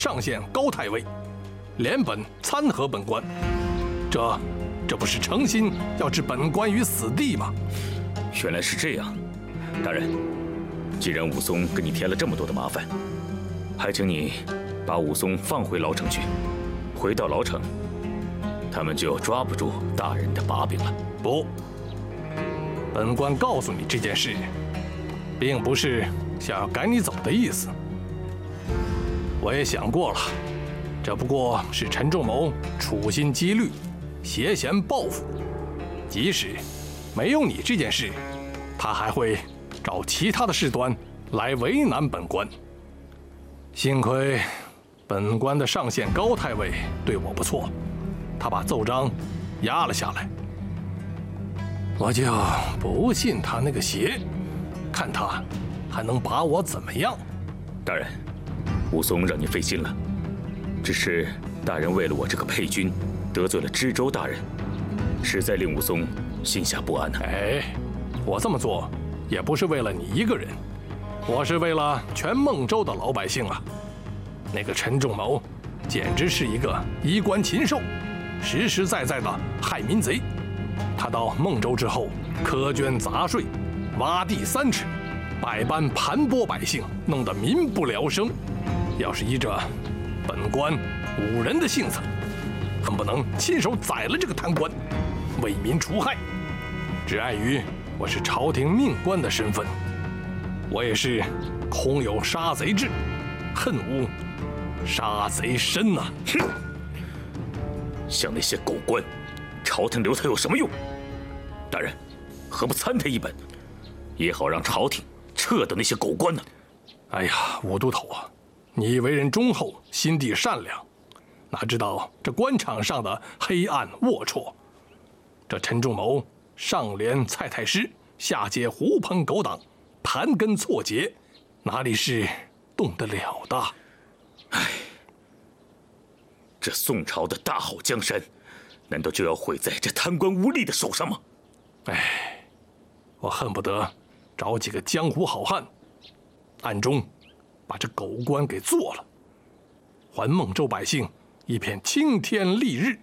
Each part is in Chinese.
上县高太尉，连本参合本官。这不是诚心要置本官于死地吗？ 原来是这样，大人，既然武松给你添了这么多的麻烦，还请你把武松放回牢城去。回到牢城，他们就抓不住大人的把柄了。 不，本官告诉你这件事，并不是想要赶你走的意思。我也想过了，这不过是陈仲谋处心积虑、挟嫌报复。即使没有你这件事，他还会找其他的事端来为难本官。幸亏本官的上县高太尉对我不错，他把奏章压了下来。我就不信他那个邪，看他还能把我怎么样。 大人，武松让您费心了，只是大人为了我这个配军，得罪了知州大人，实在令武松心下不安呐。 哎，我这么做也不是为了你一个人，我是为了全孟州的老百姓啊。那个陈仲谋简直是一个衣冠禽兽，实实在在的害民贼。他到孟州之后，苛捐杂税，挖地3尺，百般盘剥百姓，弄得民不聊生。要是依着本官武人的性子，恨不能亲手宰了这个贪官，为民除害。只碍于我是朝廷命官的身份，我也是空有杀贼志，恨无杀贼身呐！ 哼，像那些狗官，朝廷留他有什么用？大人，何不参他一本，也好让朝廷撤掉那些狗官呢？ 哎呀，武都头啊，你为人忠厚，心地善良，哪知道这官场上的黑暗龌龊？这陈仲谋上连蔡太师，下接狐朋狗党，盘根错节，哪里是动得了的？ 唉，这宋朝的大好江山，难道就要毁在这贪官污吏的手上吗？ 唉，我恨不得找几个江湖好汉，暗中把这狗官给做了，还孟州百姓一片青天丽日。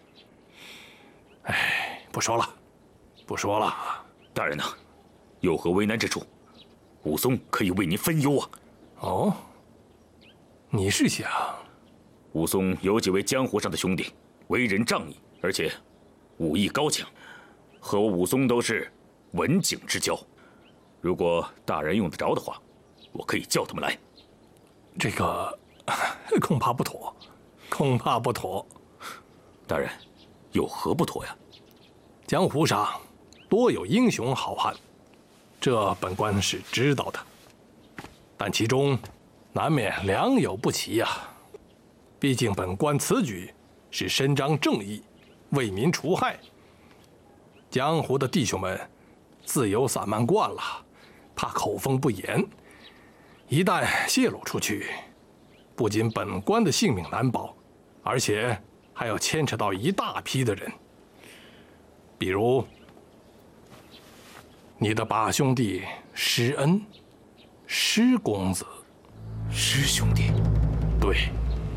唉，不说了，不说了。 大人呐，有何为难之处，武松可以为您分忧啊。 哦，你是想？ 武松有几位江湖上的兄弟，为人仗义，而且武艺高强，和我武松都是文景之交。如果大人用得着的话，我可以叫他们来。 这个恐怕不妥，恐怕不妥。 大人，有何不妥呀？ 江湖上多有英雄好汉，这本官是知道的，但其中难免良莠不齐呀。毕竟本官此举是伸张正义，为民除害。江湖的弟兄们自由散漫惯了，怕口风不严，一旦泄露出去，不仅本官的性命难保，而且还要牵扯到一大批的人，比如你的把兄弟施恩，施公子。 施兄弟？ 对。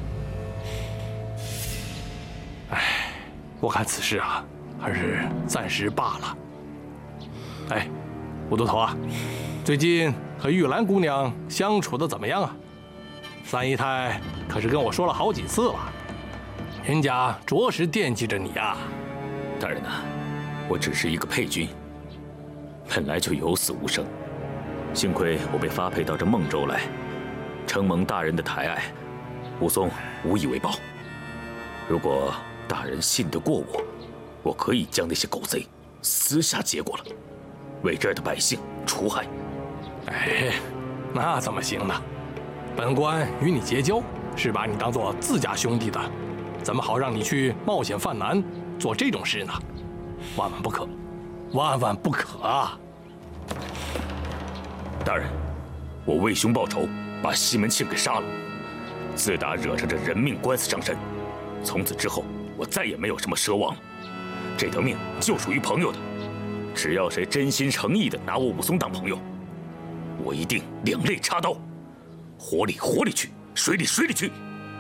哎，我看此事啊，还是暂时罢了。哎，武都头啊，最近和玉兰姑娘相处的怎么样啊？三姨太可是跟我说了好几次了，人家着实惦记着你啊。 大人呐，我只是一个配军，本来就有死无生，幸亏我被发配到这孟州来，承蒙大人的抬爱，武松无以为报。如果大人信得过我，我可以将那些狗贼私下结果了，为这儿的百姓除害。 哎，那怎么行呢？本官与你结交，是把你当做自家兄弟的，怎么好让你去冒险犯难，做这种事呢？万万不可，万万不可啊！ 大人，我为兄报仇，把西门庆给杀了，自打惹上这人命官司上身，从此之后我再也没有什么奢望了。这条命就属于朋友的，只要谁真心诚意的拿我武松当朋友，我一定两肋插刀，火里火里去，水里水里去。